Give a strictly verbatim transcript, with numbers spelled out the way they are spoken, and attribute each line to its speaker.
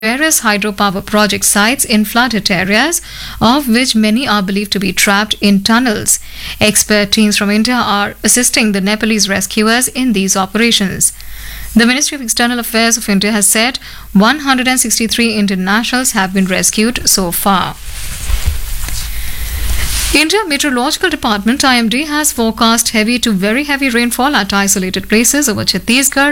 Speaker 1: various hydropower project sites in flooded areas, of which many are believed to be trapped in tunnels. Expert teams from India are assisting the Nepalese rescuers in these operations. The Ministry of External Affairs of India has said one hundred sixty-three Indian nationals have been rescued so far. India Meteorological Department I M D has forecast heavy to very heavy rainfall at isolated places over Chhattisgarh,